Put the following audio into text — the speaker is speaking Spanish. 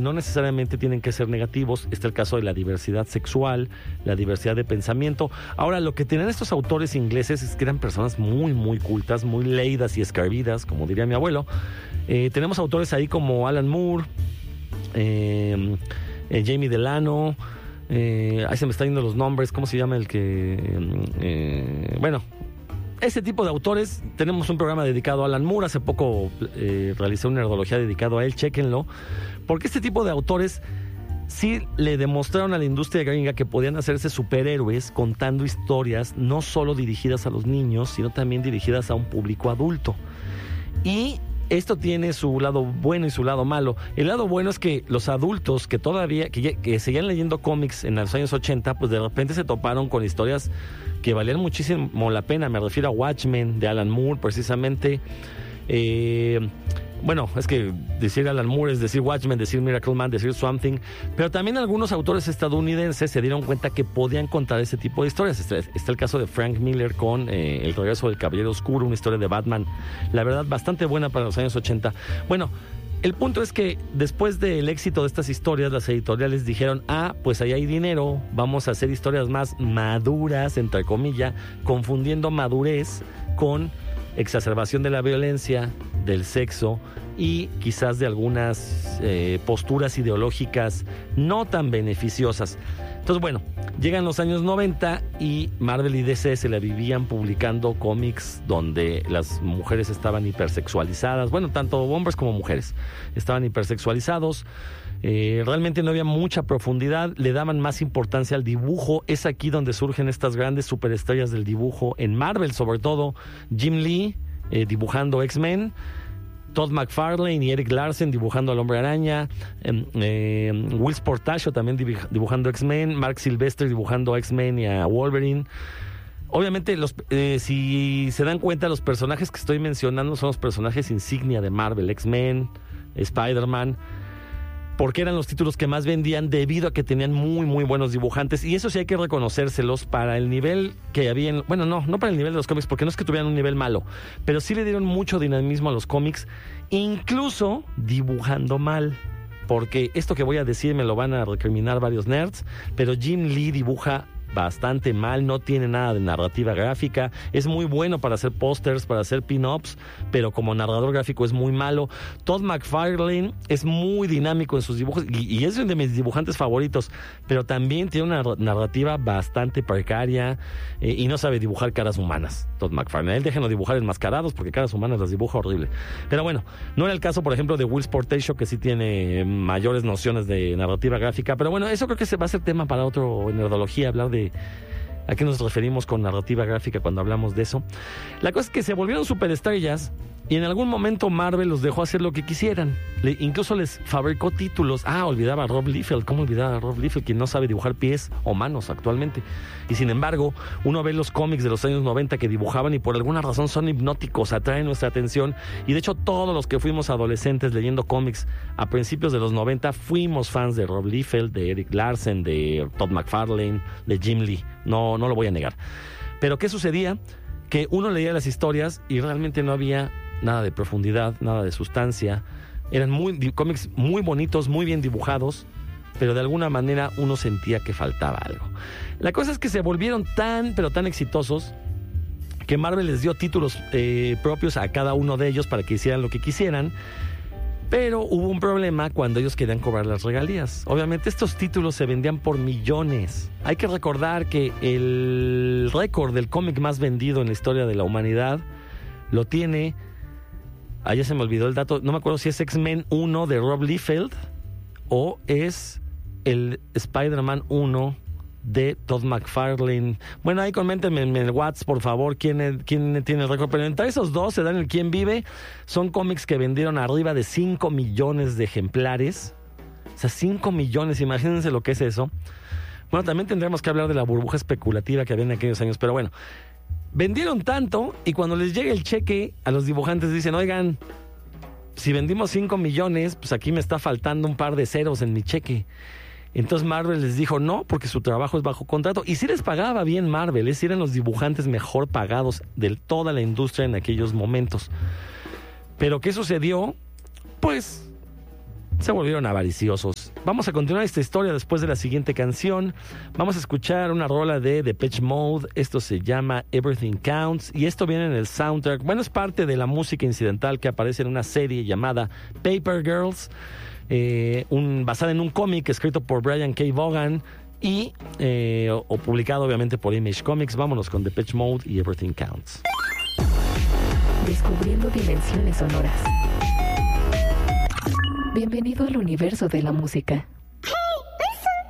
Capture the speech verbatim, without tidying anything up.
no necesariamente tienen que ser negativos. Está el caso de la diversidad sexual, la diversidad de pensamiento. Ahora, lo que tenían estos autores ingleses es que eran personas muy, muy cultas, muy leídas y escarbidas, como diría mi abuelo. Eh, tenemos autores ahí como Alan Moore, eh, eh, Jamie Delano, eh, ahí se me están yendo los nombres, ¿cómo se llama el que...? Eh, bueno... Ese tipo de autores, tenemos un programa dedicado a Alan Moore, hace poco eh, realicé una nerdología dedicado a él, chéquenlo, porque este tipo de autores sí le demostraron a la industria gringa que podían hacerse superhéroes contando historias no solo dirigidas a los niños, sino también dirigidas a un público adulto. Y esto tiene su lado bueno y su lado malo. El lado bueno es que los adultos que todavía, que, que seguían leyendo cómics en los años ochenta, pues de repente se toparon con historias que valían muchísimo la pena. Me refiero a Watchmen, de Alan Moore, precisamente. Eh, bueno, es que decir Alan Moore es decir Watchmen, decir Miracle Man, decir Swamp Thing. Pero también algunos autores estadounidenses se dieron cuenta que podían contar ese tipo de historias. Está, está el caso de Frank Miller con eh, El regreso del Caballero Oscuro, una historia de Batman, la verdad, bastante buena para los años ochenta. Bueno, el punto es que después del éxito de estas historias, las editoriales dijeron, ah, pues ahí hay dinero, vamos a hacer historias más maduras, entre comillas, confundiendo madurez con exacerbación de la violencia, del sexo y quizás de algunas eh, posturas ideológicas no tan beneficiosas. Entonces, bueno, llegan los años noventa y Marvel y D C se la vivían publicando cómics donde las mujeres estaban hipersexualizadas. Bueno, tanto hombres como mujeres estaban hipersexualizados. Eh, realmente no había mucha profundidad, le daban más importancia al dibujo. Es aquí donde surgen estas grandes superestrellas del dibujo, en Marvel sobre todo, Jim Lee eh, dibujando X-Men, Todd McFarlane y Eric Larsen dibujando al Hombre Araña, eh, eh, Will Sportacio también dibujando X-Men, Mark Silvestre dibujando a X-Men y a Wolverine. Obviamente, los, eh, si se dan cuenta, los personajes que estoy mencionando son los personajes insignia de Marvel, X-Men, Spider-Man, porque eran los títulos que más vendían debido a que tenían muy, muy buenos dibujantes. Y eso sí hay que reconocérselos para el nivel que había en, bueno, no, no para el nivel de los cómics, porque no es que tuvieran un nivel malo, pero sí le dieron mucho dinamismo a los cómics, incluso dibujando mal. Porque esto que voy a decir me lo van a recriminar varios nerds, pero Jim Lee dibuja bastante mal, no tiene nada de narrativa gráfica, es muy bueno para hacer pósters, para hacer pin-ups, pero como narrador gráfico es muy malo. Todd McFarlane es muy dinámico en sus dibujos y, y es uno de mis dibujantes favoritos, pero también tiene una narrativa bastante precaria eh, y no sabe dibujar caras humanas. Todd McFarlane, él déjenlo dibujar enmascarados porque caras humanas las dibuja horrible. Pero bueno, no era el caso, por ejemplo, de Will Sportacio, que sí tiene mayores nociones de narrativa gráfica, pero bueno, eso creo que se va a ser tema para otro nerdología, hablar de ¿a qué nos referimos con narrativa gráfica cuando hablamos de eso? La cosa es que se volvieron superestrellas y en algún momento Marvel los dejó hacer lo que quisieran. Le, incluso les fabricó títulos. Ah, olvidaba a Rob Liefeld. ¿Cómo olvidar a Rob Liefeld, quien no sabe dibujar pies o manos actualmente? Y sin embargo, uno ve los cómics de los años noventa que dibujaban y por alguna razón son hipnóticos, atraen nuestra atención. Y de hecho, todos los que fuimos adolescentes leyendo cómics a principios de los noventa fuimos fans de Rob Liefeld, de Eric Larsen, de Todd McFarlane, de Jim Lee. No, no lo voy a negar. Pero ¿qué sucedía? Que uno leía las historias y realmente no había nada de profundidad, nada de sustancia. Eran muy, cómics muy bonitos, muy bien dibujados, pero de alguna manera uno sentía que faltaba algo. La cosa es que se volvieron tan, pero tan exitosos que Marvel les dio títulos eh, propios a cada uno de ellos para que hicieran lo que quisieran, pero hubo un problema cuando ellos querían cobrar las regalías. Obviamente estos títulos se vendían por millones. Hay que recordar que el récord del cómic más vendido en la historia de la humanidad lo tiene... Ah, ya se me olvidó el dato, no me acuerdo si es X-Men uno de Rob Liefeld o es el Spider-Man uno de Todd McFarlane. Bueno, ahí coméntenme en el WhatsApp, por favor, quién, quién tiene el récord. Pero entre esos dos se dan el quién vive. Son cómics que vendieron arriba de cinco millones de ejemplares. O sea, cinco millones, imagínense lo que es eso. Bueno, también tendremos que hablar de la burbuja especulativa que había en aquellos años, pero bueno. Vendieron tanto y cuando les llega el cheque a los dibujantes dicen, oigan, si vendimos cinco millones, pues aquí me está faltando un par de ceros en mi cheque. Entonces Marvel les dijo no, porque su trabajo es bajo contrato. Y sí les pagaba bien Marvel, es decir, eran los dibujantes mejor pagados de toda la industria en aquellos momentos. Pero ¿qué sucedió? Pues se volvieron avariciosos. Vamos a continuar esta historia después de la siguiente canción. Vamos a escuchar una rola de Depeche Mode. Esto se llama Everything Counts y esto viene en el soundtrack. Bueno, es parte de la música incidental que aparece en una serie llamada Paper Girls, eh, un, basada en un cómic escrito por Brian K. Vaughan y eh, o, o publicado obviamente por Image Comics. Vámonos con Depeche Mode y Everything Counts. Descubriendo dimensiones sonoras. Bienvenido al universo de la música.